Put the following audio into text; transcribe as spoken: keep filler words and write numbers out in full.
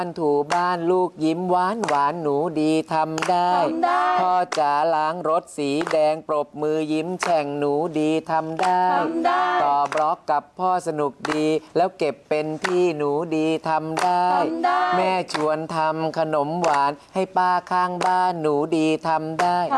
ถูบ้านลูกยิ้มหวานหวานหนูดีทำได้พ่อจ๋าล้างรถสีแดงปรบมือยิ้มแฉ่งหนูดีทำได้ต่อบล็อกกับพ่อสนุกดีแล้วเก็บเป็นที่หนูดีทำได้แม่ชวนทำขนมหวานให้ป้าข้างบ้านหนูดีทำได้